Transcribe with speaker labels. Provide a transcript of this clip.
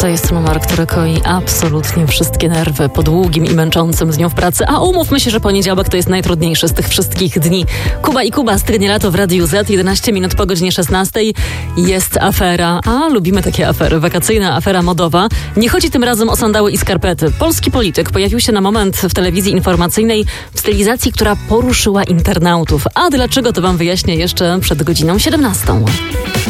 Speaker 1: To jest numer, który koi absolutnie wszystkie nerwy po długim i męczącym dniu w pracy. A umówmy się, że poniedziałek to jest najtrudniejszy z tych wszystkich dni. Kuba i Kuba, Stygnie lato w Radiu Z, 11 minut po godzinie 16. Jest afera, a lubimy takie afery. Wakacyjna afera modowa. Nie chodzi tym razem o sandały i skarpety. Polski polityk pojawił się na moment w telewizji informacyjnej w stylizacji, która poruszyła internautów. A dlaczego, to wam wyjaśnię jeszcze przed godziną 17.